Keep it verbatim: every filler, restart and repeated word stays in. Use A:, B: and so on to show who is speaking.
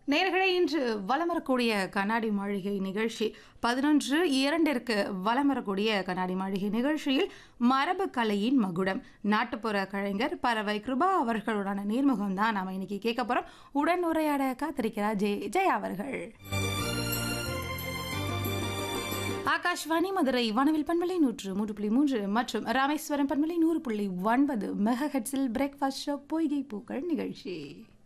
A: நேயர்களே இன்று வலம் வரக்கூடிய கண்ணாடி மாளிகை நிகழ்ச்சி பதினொன்று இரண்டிற்கு வலம் வரக்கூடிய கண்ணாடி மாளிகை நிகழ்ச்சியில் மரபு கலையின் மகுடம் நாட்டுப்புற கலைஞர் பறவை கிருபா அவர்களுடான நேர்முகம் தான் நாம இன்னைக்கு கேட்க போறோம். உடன் உரையாட காத்திருக்கிறார் ஜெய் ஜெயா அவர்கள். ஆகாஷ்வாணி மதுரை வானவில் பண்பலை நூற்று மூன்று புள்ளி மூன்று மற்றும் ராமேஸ்வரம் பண்பலை நூறு புள்ளி ஒன்பது மெகா ஹெட்ஸில் பிரேக்ஃபாஸ்ட் ஷோ பொய்கை பூக்கள் நிகழ்ச்சி.